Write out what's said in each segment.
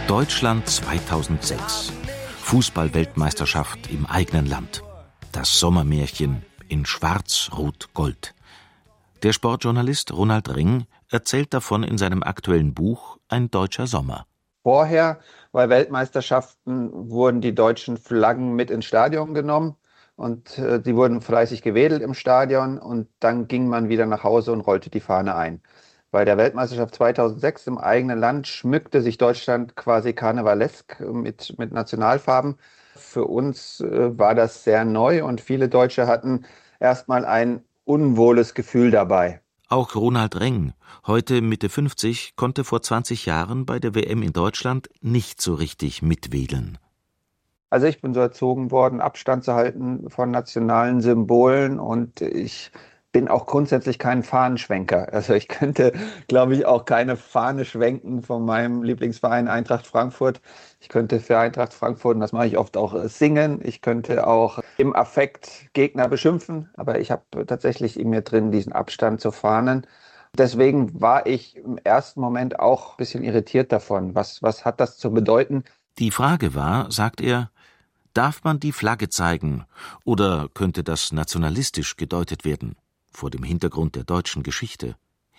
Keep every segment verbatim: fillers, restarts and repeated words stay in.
Deutschland zweitausendsechs. Fußball-Weltmeisterschaft im eigenen Land. Das Sommermärchen in Schwarz-Rot-Gold. Der Sportjournalist Ronald Ring erzählt davon in seinem aktuellen Buch Ein deutscher Sommer. Vorher, bei Weltmeisterschaften, wurden die deutschen Flaggen mit ins Stadion genommen und äh, die wurden fleißig gewedelt im Stadion und dann ging man wieder nach Hause und rollte die Fahne ein. Bei der Weltmeisterschaft zweitausendsechs im eigenen Land schmückte sich Deutschland quasi karnevalesk mit, mit Nationalfarben. Für uns äh, war das sehr neu und viele Deutsche hatten erstmal ein unwohles Gefühl dabei. Auch Ronald Ring, heute Mitte fünfzig, konnte vor zwanzig Jahren bei der W M in Deutschland nicht so richtig mitwedeln. Also ich bin so erzogen worden, Abstand zu halten von nationalen Symbolen und ich bin auch grundsätzlich kein Fahnenschwenker. Also ich könnte, glaube ich, auch keine Fahne schwenken von meinem Lieblingsverein Eintracht Frankfurt. Ich könnte für Eintracht Frankfurt, und das mache ich oft auch, singen. Ich könnte auch im Affekt Gegner beschimpfen. Aber ich habe tatsächlich in mir drin diesen Abstand zu Fahnen. Deswegen war ich im ersten Moment auch ein bisschen irritiert davon. Was, was hat das zu bedeuten? Die Frage war, sagt er, darf man die Flagge zeigen oder könnte das nationalistisch gedeutet werden? Vor dem Hintergrund der deutschen Geschichte.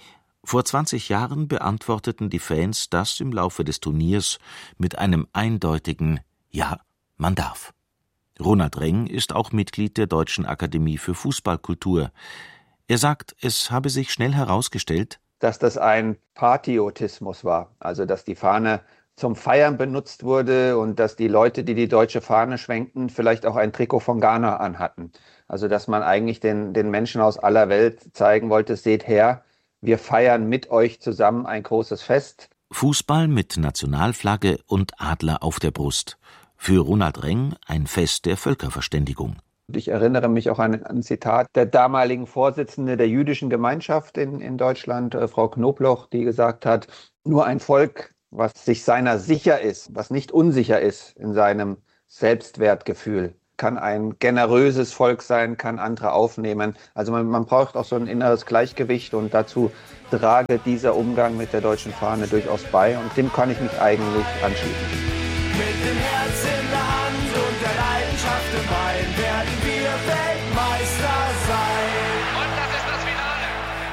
Vor zwanzig Jahren beantworteten die Fans das im Laufe des Turniers mit einem eindeutigen Ja, man darf. Ronald Ring ist auch Mitglied der Deutschen Akademie für Fußballkultur. Er sagt, es habe sich schnell herausgestellt, dass das ein Patriotismus war, also dass die Fahne zum Feiern benutzt wurde und dass die Leute, die die deutsche Fahne schwenkten, vielleicht auch ein Trikot von Ghana anhatten. Also dass man eigentlich den, den Menschen aus aller Welt zeigen wollte, seht her, wir feiern mit euch zusammen ein großes Fest. Fußball mit Nationalflagge und Adler auf der Brust. Für Ronald Ring ein Fest der Völkerverständigung. Ich erinnere mich auch an ein Zitat der damaligen Vorsitzende der jüdischen Gemeinschaft in, in Deutschland, äh, Frau Knobloch, die gesagt hat, nur ein Volk, was sich seiner sicher ist, was nicht unsicher ist in seinem Selbstwertgefühl, kann ein generöses Volk sein, kann andere aufnehmen. Also man, man braucht auch so ein inneres Gleichgewicht und dazu trage dieser Umgang mit der deutschen Fahne durchaus bei und dem kann ich mich eigentlich anschließen. Mit dem Herz in der Hand und der Leidenschaft im Bein werden wir Weltmeister sein. Und das ist das Finale.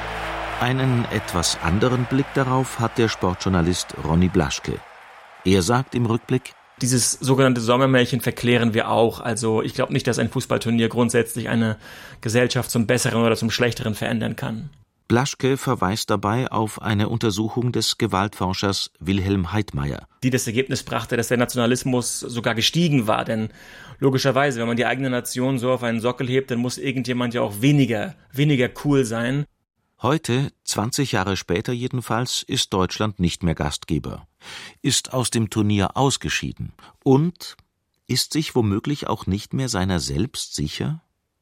Einen etwas anderen Blick darauf hat der Sportjournalist Ronny Blaschke. Er sagt im Rückblick, dieses sogenannte Sommermärchen verklären wir auch. Also ich glaube nicht, dass ein Fußballturnier grundsätzlich eine Gesellschaft zum Besseren oder zum Schlechteren verändern kann. Blaschke verweist dabei auf eine Untersuchung des Gewaltforschers Wilhelm Heidmeier, die das Ergebnis brachte, dass der Nationalismus sogar gestiegen war. Denn logischerweise, wenn man die eigene Nation so auf einen Sockel hebt, dann muss irgendjemand ja auch weniger, weniger cool sein. Heute, zwanzig Jahre später jedenfalls, ist Deutschland nicht mehr Gastgeber, ist aus dem Turnier ausgeschieden und ist sich womöglich auch nicht mehr seiner selbst sicher?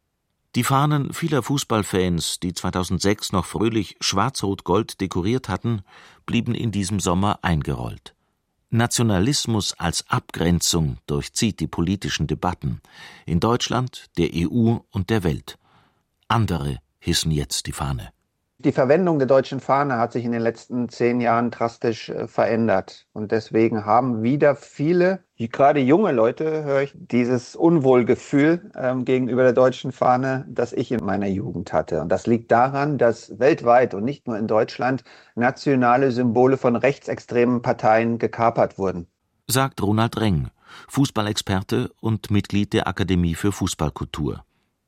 Die Fahnen vieler Fußballfans, die zweitausendsechs noch fröhlich schwarz-rot-gold dekoriert hatten, blieben in diesem Sommer eingerollt. Nationalismus als Abgrenzung durchzieht die politischen Debatten in Deutschland, der E U und der Welt. Andere hissen jetzt die Fahne. Die Verwendung der deutschen Fahne hat sich in den letzten zehn Jahren drastisch äh, verändert. Und deswegen haben wieder viele, gerade junge Leute, höre ich, dieses Unwohlgefühl ähm, gegenüber der deutschen Fahne, das ich in meiner Jugend hatte. Und das liegt daran, dass weltweit und nicht nur in Deutschland nationale Symbole von rechtsextremen Parteien gekapert wurden. Sagt Ronald Ring, Fußballexperte und Mitglied der Akademie für Fußballkultur.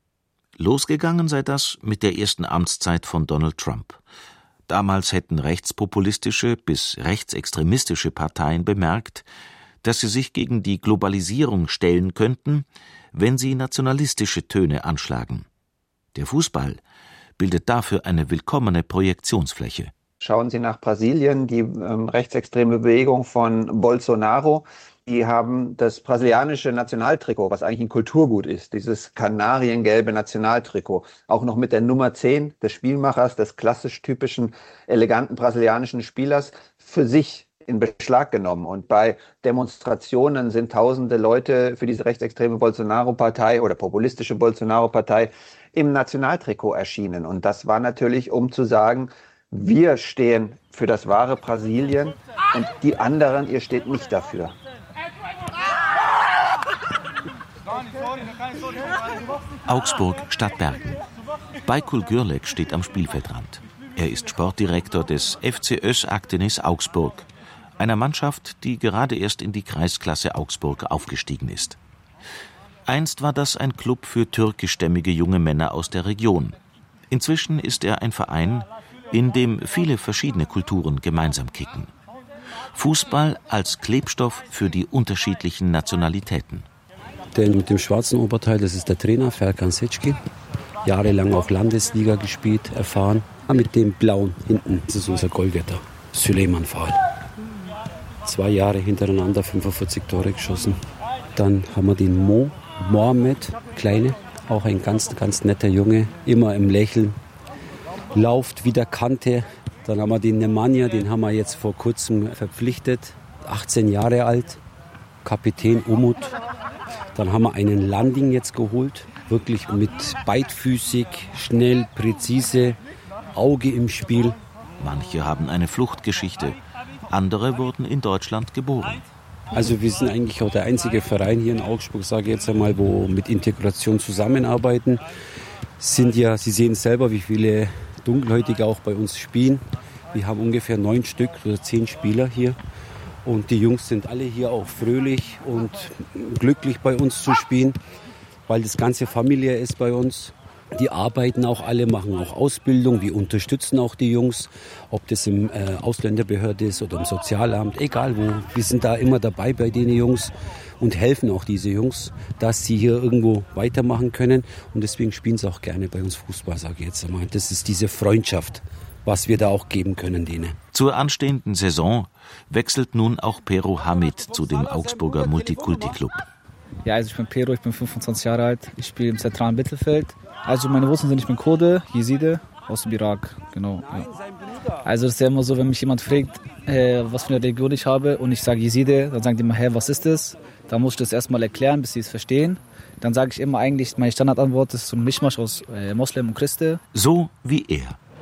Losgegangen sei das mit der ersten Amtszeit von Donald Trump. Damals hätten rechtspopulistische bis rechtsextremistische Parteien bemerkt, dass sie sich gegen die Globalisierung stellen könnten, wenn sie nationalistische Töne anschlagen. Der Fußball bildet dafür eine willkommene Projektionsfläche. Schauen Sie nach Brasilien, die ähm, rechtsextreme Bewegung von Bolsonaro. Die haben das brasilianische Nationaltrikot, was eigentlich ein Kulturgut ist, dieses kanariengelbe Nationaltrikot, auch noch mit der Nummer zehn des Spielmachers, des klassisch typischen, eleganten brasilianischen Spielers, für sich in Beschlag genommen. Und bei Demonstrationen sind tausende Leute für diese rechtsextreme Bolsonaro-Partei oder populistische Bolsonaro-Partei im Nationaltrikot erschienen. Und das war natürlich, um zu sagen, Wir stehen für das wahre Brasilien und die anderen, ihr steht nicht dafür. Augsburg statt Bergen. Baykul Gürlek steht am Spielfeldrand. Er ist Sportdirektor des F C Özakdeniz Augsburg, einer Mannschaft, die gerade erst in die Kreisklasse Augsburg aufgestiegen ist. Einst war das ein Club für türkischstämmige junge Männer aus der Region. Inzwischen ist er ein Verein, in dem viele verschiedene Kulturen gemeinsam kicken. Fußball als Klebstoff für die unterschiedlichen Nationalitäten. Der mit dem schwarzen Oberteil, das ist der Trainer, Ferkan Secki. Jahrelang auch Landesliga gespielt, erfahren. Mit dem blauen hinten, das ist unser Goalgetter, Süleyman Fall. Zwei Jahre hintereinander fünfundvierzig Tore geschossen. Dann haben wir den Mo Mohamed, Kleine, auch ein ganz, ganz netter Junge, immer im Lächeln, lauft wie der Kante. Dann haben wir den Nemanja, den haben wir jetzt vor kurzem verpflichtet, achtzehn Jahre alt, Kapitän Umut. Dann haben wir einen Landing jetzt geholt, wirklich mit beidfüßig, schnell, präzise, Auge im Spiel. Manche haben eine Fluchtgeschichte, andere wurden in Deutschland geboren. Also wir sind eigentlich auch der einzige Verein hier in Augsburg, sage ich jetzt einmal, wo mit Integration zusammenarbeiten. Sind ja, Sie sehen selber, wie viele Dunkelhäutige auch bei uns spielen. Wir haben ungefähr neun Stück oder zehn Spieler hier. Und die Jungs sind alle hier auch fröhlich und glücklich bei uns zu spielen, weil das Ganze familiär ist bei uns. Die arbeiten auch alle, machen auch Ausbildung, wir unterstützen auch die Jungs, ob das im äh, Ausländerbehörde ist oder im Sozialamt, egal wo. Wir sind da immer dabei bei den Jungs und helfen auch diese Jungs, dass sie hier irgendwo weitermachen können. Und deswegen spielen sie auch gerne bei uns Fußball, sage ich jetzt einmal. Das ist diese Freundschaft, was wir da auch geben können denen. Zur anstehenden Saison wechselt nun auch Pero Hamid zu dem Augsburger Multikulti-Club. Ja, also ich bin Pero, ich bin fünfundzwanzig Jahre alt, ich spiele im zentralen Mittelfeld. Also meine Wurzeln sind, ich bin Kurde, Jeside, aus dem Irak, genau. Ja. Also das ist ja immer so, wenn mich jemand fragt, äh, was für eine Religion ich habe und ich sage Jeside, dann sagen die immer, hä, was ist das? Dann muss ich das erstmal erklären, bis sie es verstehen. Dann sage ich immer eigentlich, meine Standardantwort ist so ein Mischmasch aus äh, Moslem und Christen. So wie er.